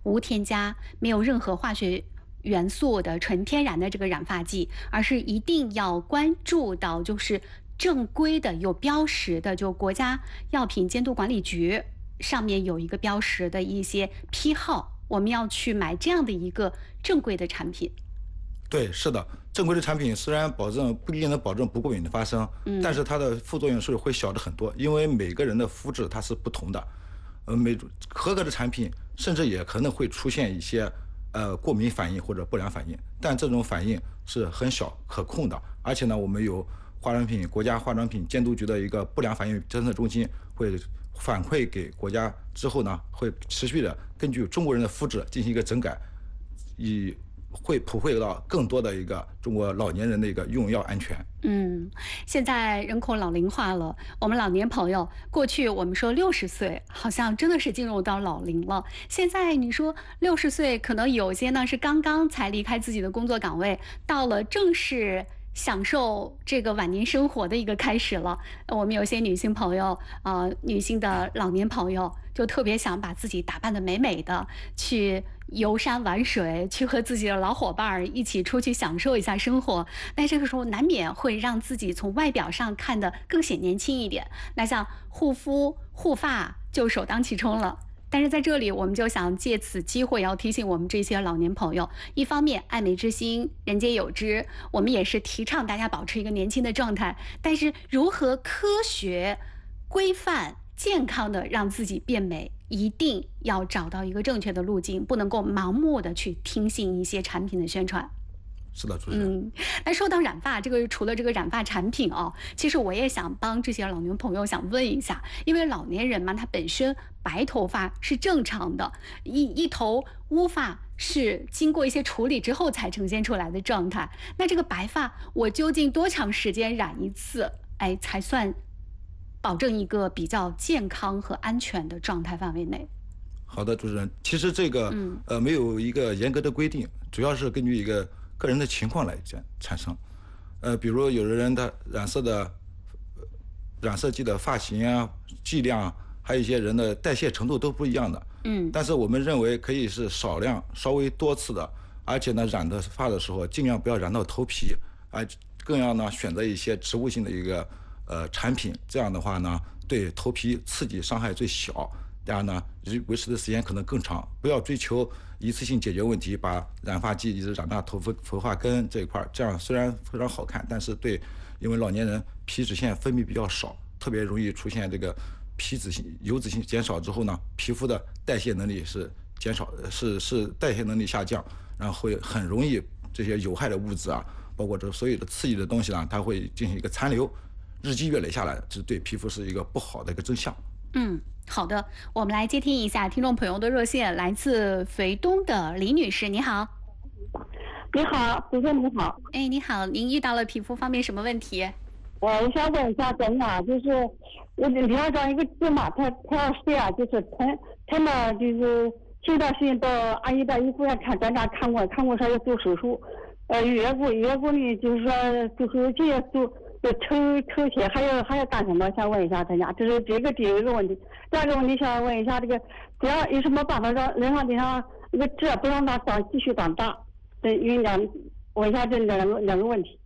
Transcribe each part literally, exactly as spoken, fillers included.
无添加、没有任何化学元素的纯天然的这个染发剂，而是一定要关注到就是正规的、有标识的，就国家药品监督管理局上面有一个标识的一些批号，我们要去买这样的一个正规的产品。 对，是的，正规的产品虽然保证不一定能保证不过敏的发生，嗯、但是它的副作用是会小的很多，因为每个人的肤质它是不同的，呃，每合格的产品甚至也可能会出现一些呃过敏反应或者不良反应，但这种反应是很小可控的，而且呢，我们有化妆品国家化妆品监督局的一个不良反应侦测中心会反馈给国家之后呢，会持续的根据中国人的肤质进行一个整改，以会普惠到更多的一个中国老年人的一个用药安全。 嗯，现在人口老龄化了，我们老年朋友，过去我们说六十岁，好像真的是进入到老龄了。现在你说六十岁，可能有些呢是刚刚才离开自己的工作岗位，到了正式享受这个晚年生活的一个开始了。我们有些女性朋友，呃，女性的老年朋友，就特别想把自己打扮得美美的，去游山玩水，去和自己的老伙伴一起出去享受一下生活。但这个时候难免会让自己从外表上看得更显年轻一点。那像护肤、护发就首当其冲了。但是在这里，我们就想借此机会要提醒我们这些老年朋友，一方面爱美之心，人皆有之，我们也是提倡大家保持一个年轻的状态。但是如何科学、规范、健康的让自己变美，一定要找到一个正确的路径，不能够盲目的去听信一些产品的宣传。 是的，主持人。 嗯，那说到染发，这个除了这个染发产品哦，其实我也想帮这些老年朋友想问一下，因为老年人嘛，他本身白头发是正常的，一一头乌发是经过一些处理之后才呈现出来的状态。那这个白发，我究竟多长时间染一次，哎，才算保证一个比较健康和安全的状态范围内？ 好的，主持人，其实这个、嗯、呃没有一个严格的规定，主要是根据一个个人的情况来产生，呃，比如有的人他染色的染色剂的发型啊、剂量，还有一些人的代谢程度都不一样的，嗯，但是我们认为可以是少量、稍微多次的，而且呢，染的发的时候尽量不要染到头皮，而更要呢选择一些植物性的一个呃产品，这样的话呢，对头皮刺激伤害最小。第二呢，维持的时间可能更长，不要追求一次性解决问题，把染发剂一直染到头发头发根这一块，这样虽然非常好看，但是对，因为老年人皮脂腺分泌比较少，特别容易出现这个皮脂性油脂性减少之后呢，皮肤的代谢能力是减少，是是代谢能力下降，然后会很容易这些有害的物质啊，包括这所有的刺激的东西呢，它会进行一个残留，日积月累下来，这对皮肤是一个不好的一个真相。 嗯，好的，我们来接听一下听众朋友的热线，来自肥东的李女士，你好。 你好，主持人你好。 哎，你好，您遇到了皮肤方面什么问题？ 我我想问一下，咱俩就是我脸上一个痣嘛，它它要是啊，就是疼疼嘛，就是前段时间到安医大医护院看专家看过，看过说要做手术，呃，月过月过呢，就是说就是这些做。就抽抽血还要还要干什么？想问一下大家，这是这个第一个问题。第二个问题想问一下，这个主要有什么办法让人上脸上那个痣不让它长继续长大？对，因为两问一下这两个两个问题。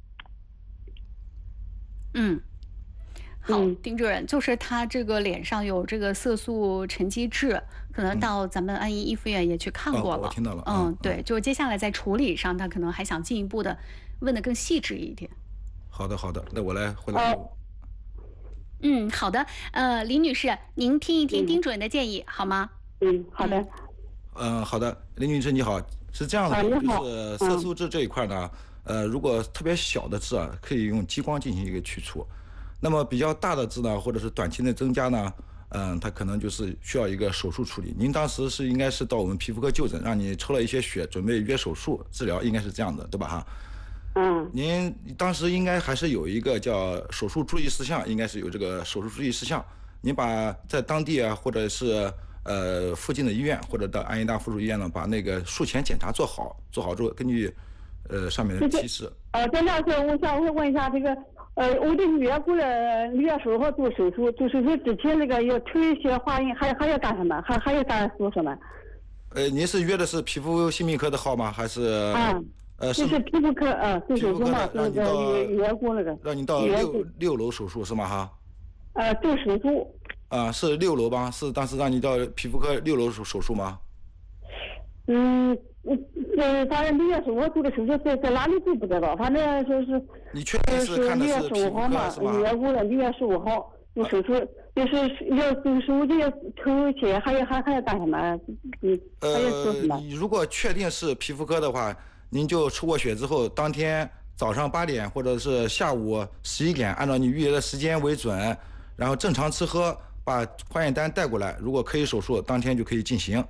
嗯，好，嗯、丁主任，就是他这个脸上有这个色素沉积质，可能到咱们安医医护院也去看过了。 嗯哦、我听到了。 嗯，对，就接下来在处理上，他可能还想进一步的问得更细致一点。 好的，好的，那我来回答。 嗯，好的，呃，李女士，您听一听丁主任的建议、嗯、好吗？ 嗯，好的。 嗯、呃，好的，李女士你好，是这样的，就是色素痣这一块呢，呃，如果特别小的痣啊，可以用激光进行一个去除。那么比较大的痣呢，或者是短期内增加呢，嗯、呃，它可能就是需要一个手术处理。您当时是应该是到我们皮肤科就诊，让你抽了一些血，准备约手术治疗，应该是这样的，对吧？哈。 嗯， 您当时应该还是有一个叫手术注意事项，应该是有这个手术注意事项。您把在当地啊，或者是呃附近的医院，或者到安医大附属医院呢，把那个术前检查做好，做好之后，根据呃上面的提示。 呃，张教授，我想问一下这个，呃，我的女儿过了六月十号做手术，做手术之前那个要抽一些化验，还还要干什么？还还要干做什么？ 呃，您是约的是皮肤心病科的号吗？还是？ 嗯。 呃， 就是皮肤科，呃，就是什么那个圆骨那个。 让你到六六楼手术是吗？哈。 呃，做手术。 啊，是六楼吧？是当时让你到皮肤科六楼手手术吗？ 嗯，呃，反正六月十五号做的手术在在哪里做不知道，反正说是。 你确定是看的是皮肤科是吗？ 圆骨的六月十五号做手术，就是要做手术就要抽血，还要还还要干什么？嗯，还要做什么？ 呃，你如果确定是皮肤科的话，您就抽过血之后，当天早上八点或者是下午十一点，按照你预约的时间为准，然后正常吃喝，把化验单带过来。如果可以手术，当天就可以进行。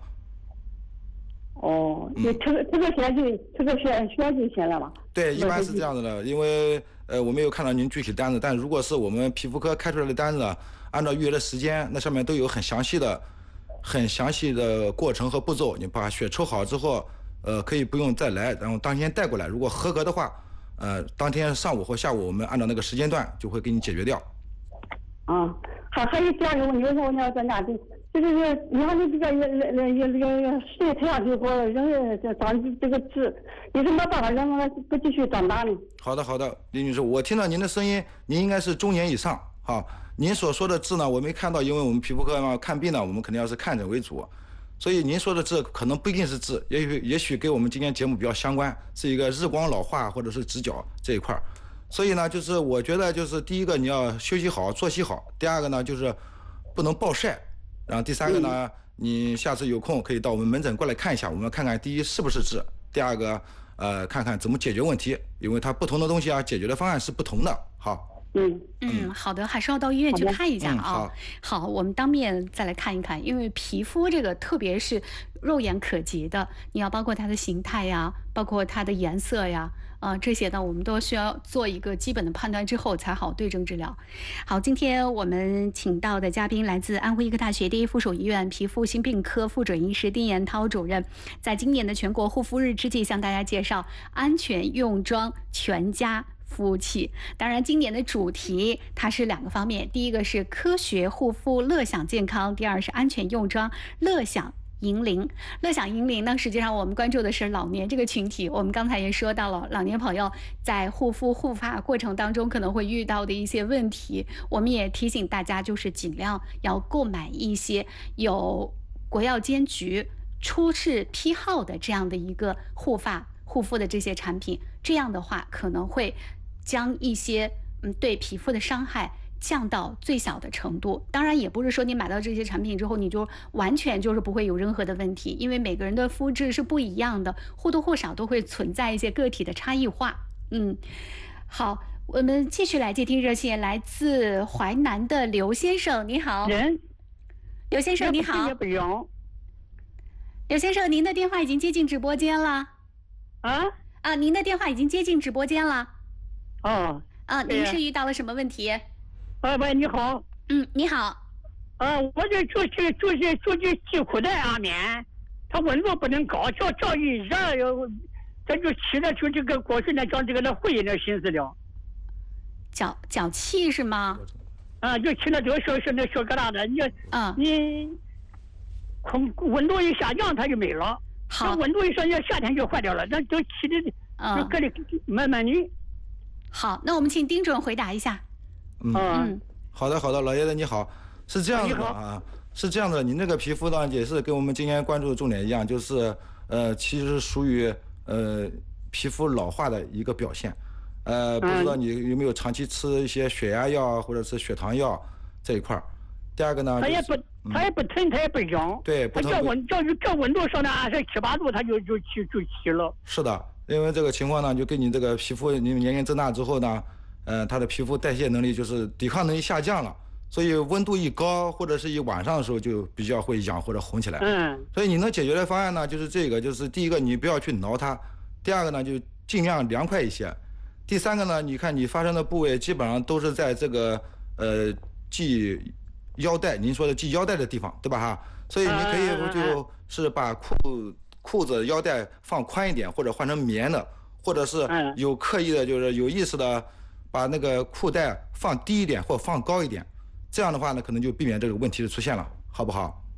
哦，你抽这个血就这个血血就行了嘛？ 对，一般是这样子的，因为呃我没有看到您具体单子，但如果是我们皮肤科开出来的单子，按照预约的时间，那上面都有很详细的、很详细的过程和步骤。你把血抽好之后。呃，可以不用再来，然后当天带过来。如果合格的话，呃，当天上午或下午，我们按照那个时间段就会给你解决掉。 啊，还还有第二个问题，我你要在哪里？就是你看你这个也也也也晒太阳就好，让这长这个痣，有什么办法让它不继续长大呢？ 好的，好的，李女士，我听到您的声音，您应该是中年以上，哈。您所说的痣呢，我没看到，因为我们皮肤科嘛，看病呢，我们肯定要是看诊为主。所以您说的痣可能不一定是痣，也许也许跟我们今天节目比较相关，是一个日光老化或者是直角这一块。所以呢，就是我觉得就是第一个你要休息好，作息好；第二个呢就是不能暴晒，然后第三个呢，你下次有空可以到我们门诊过来看一下，我们看看第一是不是痣，第二个呃看看怎么解决问题，因为它不同的东西啊，解决的方案是不同的。好。 嗯嗯，好的，还是要到医院去看一下啊。 嗯、好, 好，我们当面再来看一看，因为皮肤这个特别是肉眼可及的，你要包括它的形态呀，包括它的颜色呀，啊、呃，这些呢，我们都需要做一个基本的判断之后才好对症治疗。好，今天我们请到的嘉宾来自安徽医科大学第一附属医院皮肤心病科副准医师丁延涛主任，在今年的全国护肤日之际，向大家介绍安全用装全家肤器。当然今年的主题它是两个方面，第一个是科学护肤乐享健康，第二是安全用装乐享银龄。乐享银龄呢，实际上我们关注的是老年这个群体。我们刚才也说到了，老年朋友在护肤护发过程当中可能会遇到的一些问题，我们也提醒大家，就是尽量要购买一些有国药监局出示批号的这样的一个护发护肤的这些产品，这样的话可能会将一些嗯对皮肤的伤害降到最小的程度。当然也不是说你买到这些产品之后你就完全就是不会有任何的问题，因为每个人的肤质是不一样的，或多或少都会存在一些个体的差异化。嗯，好，我们继续来接听热线，来自淮南的刘先生，你好。 人， 刘先生你好。 也不用。 刘先生，您的电话已经接进直播间了。 啊？ 啊，您的电话已经接进直播间了。 哦。 啊，您是遇到了什么问题？ 啊，喂，你好。 嗯，你好。 啊，我这就是就是就是系裤带上面，它温度不能高，叫叫一热，这就起了就这个过去呢，讲这个那会议那心思了。 脚脚气是吗？ 啊，就起了这个小小那小疙瘩的，你啊， 你空温度一下降它就没了。 好， 温度一上降，夏天就坏掉了，那都起的， 嗯， 搁里慢慢的。 好，那我们请丁主任回答一下。 嗯嗯，好的好的，老爷子你好，是这样的啊，是这样的，您这个皮肤呢也是跟我们今天关注的重点一样，就是呃，其实属于呃皮肤老化的一个表现。呃，不知道你有没有长期吃一些血压药或者是血糖药这一块儿。第二个呢， 它也不，它也不疼，它也不痒。 对， 它叫温，叫叫温度上的二十七八度，它就就起就起了。 是的，因为这个情况呢，就跟你这个皮肤，你年龄增大之后呢，呃，它的皮肤代谢能力就是抵抗能力下降了，所以温度一高或者是一晚上的时候就比较会痒或者红起来。 嗯。 所以你能解决的方案呢，就是这个，就是第一个你不要去挠它，第二个呢就尽量凉快一些，第三个呢，你看你发生的部位基本上都是在这个呃系腰带，您说的系腰带的地方，对吧哈？所以你可以就是把裤裤子腰带放宽一点，或者换成棉的，或者是有刻意的，就是有意识的把那个裤带放低一点或放高一点，这样的话呢，可能就避免这个问题的出现了，好不好？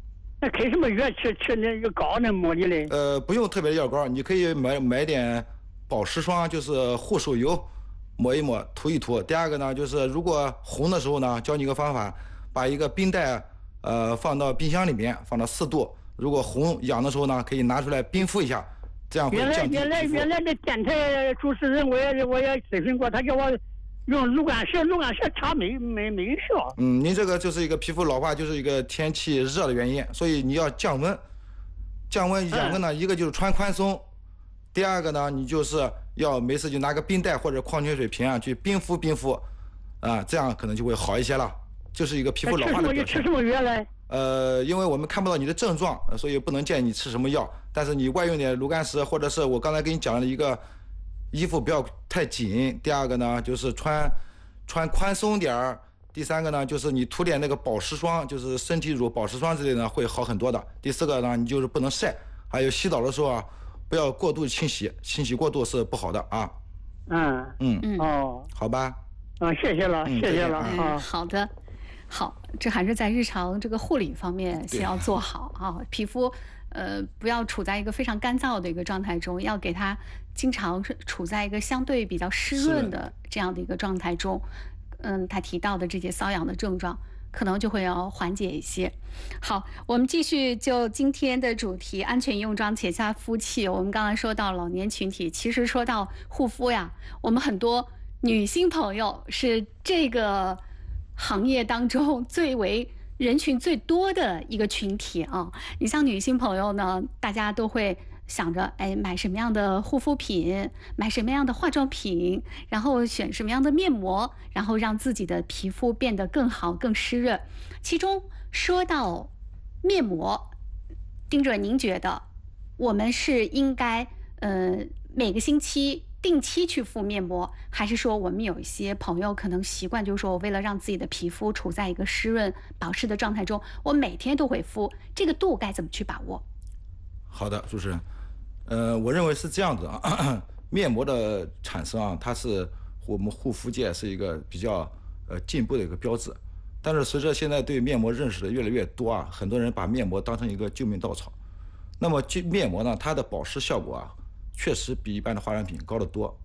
那开什么药吃吃那个膏能抹的嘞？ 呃，不用特别的药膏，你可以买买点保湿霜，就是护手油，抹一抹，涂一涂。第二个呢，就是如果红的时候呢，教你一个方法，把一个冰袋呃放到冰箱里面，放到四度。如果红痒的时候呢，可以拿出来冰敷一下，这样会原来降低原来皮肤。 原来的电台主持人我也我也咨询过，他叫我用炉甘石，炉甘石擦没没没效。 嗯，您这个就是一个皮肤老化，就是一个天气热的原因，所以你要降温。降温两个呢，嗯、一个就是穿宽松，第二个呢，你就是要没事就拿个冰袋或者矿泉水瓶啊去冰敷冰敷，啊，这样可能就会好一些了。就是一个皮肤老化的表现。 吃什么药嘞？ 呃，因为我们看不到你的症状，所以不能建议你吃什么药。但是你外用点炉甘石，或者是我刚才给你讲的一个衣服不要太紧。第二个呢，就是穿穿宽松点儿。第三个呢，就是你涂点那个保湿霜，就是身体乳、保湿霜之类的会好很多的。第四个呢，你就是不能晒，还有洗澡的时候啊，不要过度清洗，清洗过度是不好的啊。 嗯嗯嗯哦， 好吧。 啊，谢谢了， 嗯、 谢谢了啊、 嗯。好的，好，这还是在日常这个护理方面先要做好啊，皮肤。呃，不要处在一个非常干燥的一个状态中，要给它经常处在一个相对比较湿润的这样的一个状态中。嗯，他提到的这些瘙痒的症状，可能就会要缓解一些。好，我们继续就今天的主题——安全用装且下肤器。我们刚才说到老年群体，其实说到护肤呀，我们很多女性朋友是这个行业当中最为人群最多的一个群体啊。你像女性朋友呢，大家都会想着，哎，买什么样的护肤品，买什么样的化妆品，然后选什么样的面膜，然后让自己的皮肤变得更好、更湿润。其中说到面膜，丁主任，您觉得我们是应该呃每个星期定期去敷面膜，还是说我们有一些朋友可能习惯，就是说我为了让自己的皮肤处在一个湿润保湿的状态中，我每天都会敷，这个度该怎么去把握？ 好的，主持人，呃，我认为是这样子啊，面膜的产生啊，它是我们护肤界是一个比较呃进步的一个标志，但是随着现在对面膜认识的越来越多啊，很多人把面膜当成一个救命稻草。那么面膜呢，它的保湿效果啊，确实比一般的化妆品高得多。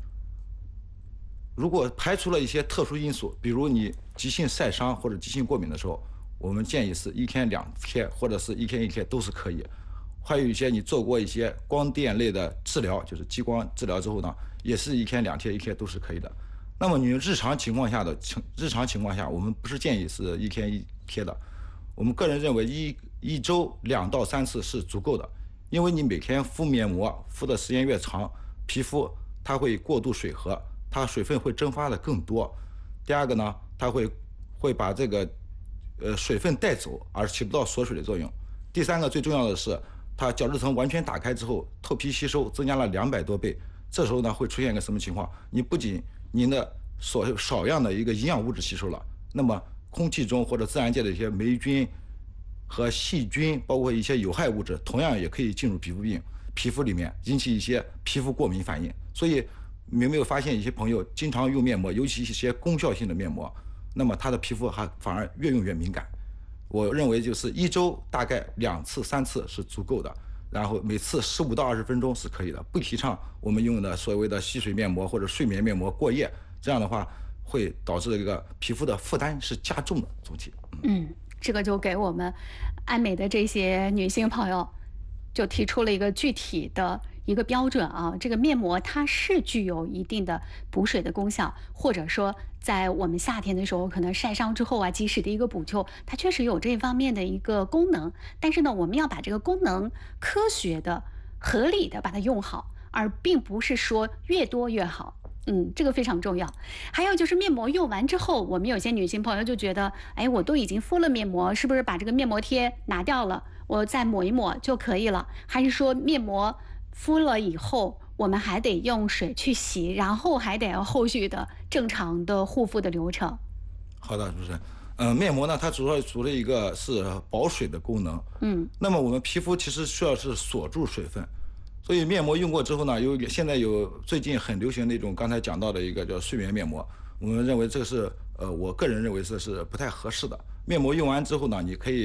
如果排除了一些特殊因素，比如你急性晒伤或者急性过敏的时候，我们建议是一天两天或者是一天一天都是可以。还有一些你做过一些光电类的治疗，就是激光治疗之后呢，也是一天两天一天都是可以的。那么你日常情况下的情日常情况下，我们不是建议是一天一贴的，我们个人认为一一周两到三次是足够的，因为你每天敷面膜敷的时间越长，皮肤它会过度水合，它水分会蒸发的更多。第二个呢，它会会把这个呃水分带走，而起不到锁水的作用。第三个最重要的是，它角质层完全打开之后，透皮吸收增加了两百多倍。这时候呢，会出现一个什么情况？你不仅您的所少量的一个营养物质吸收了，那么空气中或者自然界的一些霉菌和细菌，包括一些有害物质，同样也可以进入皮肤病皮肤里面，引起一些皮肤过敏反应。所以，你有没有发现一些朋友经常用面膜，尤其一些功效性的面膜，那么他的皮肤还反而越用越敏感？我认为就是一周大概两次三次是足够的，然后每次十五到二十分钟是可以的，不提倡我们用的所谓的吸水面膜或者睡眠面膜过夜，这样的话会导致这个皮肤的负担是加重的总体。 嗯，这个就给我们爱美的这些女性朋友就提出了一个具体的一个标准啊，这个面膜它是具有一定的补水的功效，或者说在我们夏天的时候可能晒伤之后啊，及时的一个补救，它确实有这方面的一个功能。但是呢，我们要把这个功能科学的、合理的把它用好，而并不是说越多越好。嗯，这个非常重要。还有就是面膜用完之后，我们有些女性朋友就觉得，哎，我都已经敷了面膜，是不是把这个面膜贴拿掉了，我再抹一抹就可以了？还是说面膜敷了以后，我们还得用水去洗，然后还得要后续的正常的护肤的流程？ 好的，主持人。嗯，面膜呢，它主要除了一个是保水的功能， 嗯， 那么我们皮肤其实需要是锁住水分，所以面膜用过之后呢，有现在有最近很流行的一种刚才讲到的一个叫睡眠面膜，我们认为这个是呃，我个人认为这是不太合适的。面膜用完之后呢，你可以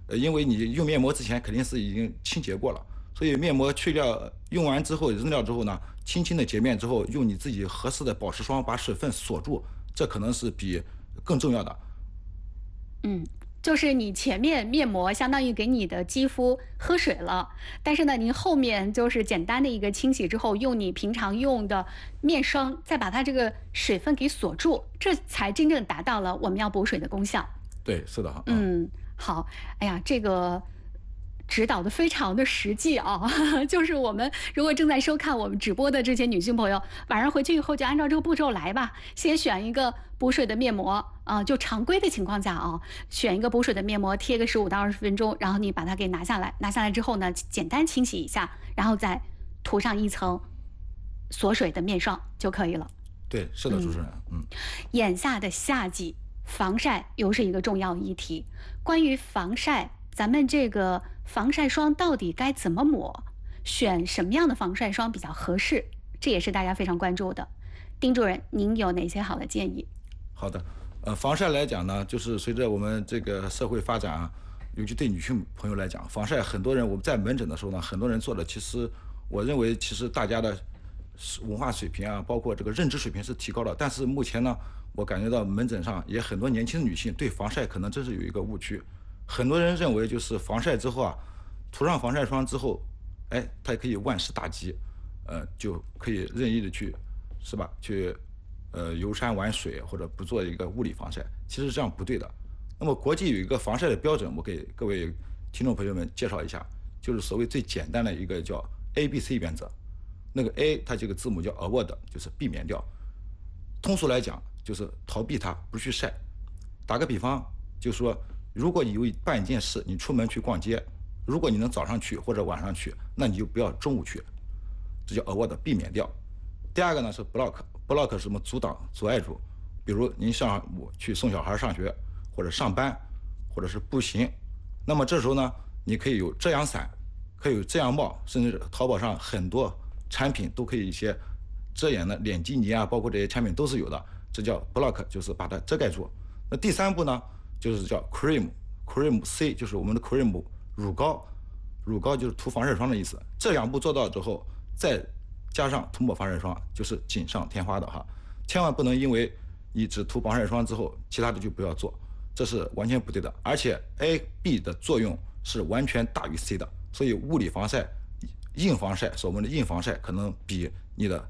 呃，因为你用面膜之前肯定是已经清洁过了，所以面膜去掉用完之后扔掉之后呢，轻轻的洁面之后，用你自己合适的保湿霜把水分锁住，这可能是比更重要的。 嗯。就是你前面面膜相当于给你的肌肤喝水了，但是呢，您后面就是简单的一个清洗之后，用你平常用的面霜再把它这个水分给锁住，这才真正达到了我们要补水的功效。 对，是的哈。 嗯，好，哎呀，这个指导的非常的实际啊，就是我们如果正在收看我们直播的这些女性朋友，晚上回去以后就按照这个步骤来吧。先选一个补水的面膜啊、呃，就常规的情况下啊，选一个补水的面膜，贴个十五到二十分钟，然后你把它给拿下来，拿下来之后呢，简单清洗一下，然后再涂上一层锁水的面霜就可以了。 对，是的，主持人。嗯， 眼下的夏季，防晒又是一个重要议题。关于防晒，咱们这个防晒霜到底该怎么抹？选什么样的防晒霜比较合适？这也是大家非常关注的。丁主任，您有哪些好的建议？ 好的，呃，防晒来讲呢，就是随着我们这个社会发展啊，尤其对女性朋友来讲，防晒很多人我们在门诊的时候呢，很多人做的，其实我认为其实大家的文化水平啊，包括这个认知水平是提高了，但是目前呢，我感觉到门诊上也很多年轻的女性对防晒可能真是有一个误区。很多人认为就是防晒之后啊，涂上防晒霜之后，哎，它可以万事大吉，呃，就可以任意的去，是吧？去，呃，游山玩水或者不做一个物理防晒，其实这样不对的。那么国际有一个防晒的标准，我给各位听众朋友们介绍一下，就是所谓最简单的一个叫 A B C 原则。那个 A 它这个字母叫 avoid， 就是避免掉。通俗来讲就是逃避它，不去晒。打个比方，就是说，如果你有办一件事，你出门去逛街，如果你能早上去或者晚上去，那你就不要中午去，这叫 avoid， 避免掉。第二个呢是 block，block 是什么？阻挡、阻碍住。比如您上午去送小孩上学，或者上班，或者是步行，那么这时候呢，你可以有遮阳伞，可以有遮阳帽，甚至淘宝上很多产品都可以一些遮掩的脸基尼啊，包括这些产品都是有的，这叫 block， 就是把它遮盖住。那第三步呢，就是叫 cream，cream C 就是我们的 cream 乳膏，乳膏就是涂防晒霜的意思。这两步做到之后，再加上涂抹防晒霜，就是锦上添花的哈。千万不能因为你只涂防晒霜之后，其他的就不要做，这是完全不对的。而且 A、B 的作用是完全大于 C 的，所以物理防晒、硬防晒，所谓的硬防晒可能比你的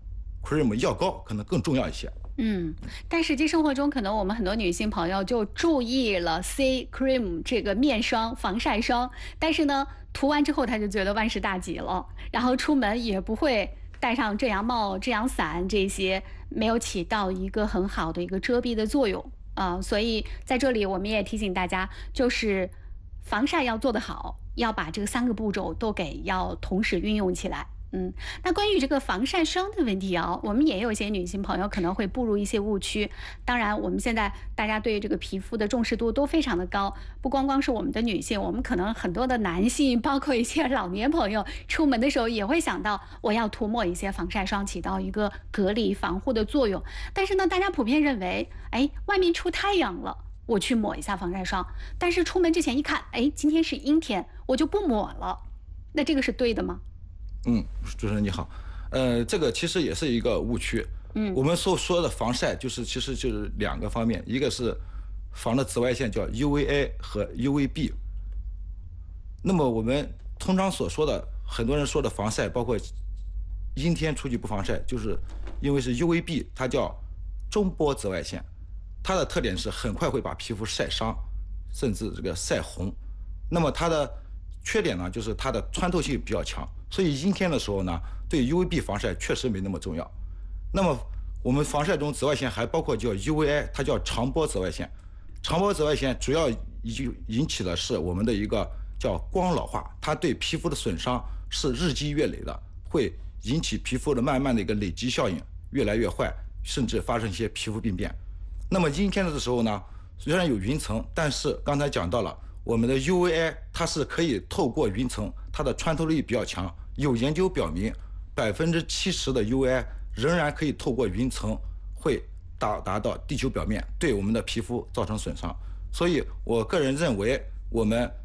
cream 药膏可能更重要一些。 嗯，但实际生活中，可能我们很多女性朋友就注意了 C cream 这个面霜、防晒霜，但是呢，涂完之后她就觉得万事大吉了，然后出门也不会戴上遮阳帽、遮阳伞这些，没有起到一个很好的一个遮蔽的作用啊、呃。所以在这里，我们也提醒大家，就是防晒要做得好，要把这个三个步骤都给要同时运用起来。嗯，那关于这个防晒霜的问题啊，我们也有一些女性朋友可能会步入一些误区。当然，我们现在大家对这个皮肤的重视度都非常的高，不光光是我们的女性，我们可能很多的男性，包括一些老年朋友，出门的时候也会想到我要涂抹一些防晒霜，起到一个隔离防护的作用。但是呢，大家普遍认为，哎，外面出太阳了，我去抹一下防晒霜，但是出门之前一看，哎，今天是阴天，我就不抹了。那这个是对的吗？ 嗯，主持人你好，呃，这个其实也是一个误区。嗯，我们所说的防晒就是其实就是两个方面，一个是防的紫外线叫 U V A 和 U V B。那么我们通常所说的，很多人说的防晒，包括阴天出去不防晒，就是因为是 U V B， 它叫中波紫外线，它的特点是很快会把皮肤晒伤，甚至这个晒红。那么它的缺点呢，就是它的穿透性比较强。所以阴天的时候呢，对 U V B 防晒确实没那么重要。那么我们防晒中紫外线还包括叫 U V A， 它叫长波紫外线。长波紫外线主要引引起的是我们的一个叫光老化，它对皮肤的损伤是日积月累的，会引起皮肤的慢慢的一个累积效应，越来越坏，甚至发生一些皮肤病变。那么阴天的时候呢，虽然有云层，但是刚才讲到了，我们的 U V A 它是可以透过云层，它的穿透力比较强。有研究表明，百分之七十的 U V A 仍然可以透过云层会到达到地球表面，对我们的皮肤造成损伤。所以我个人认为，我们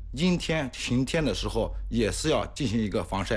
阴天、晴天的时候也是要进行一个防晒。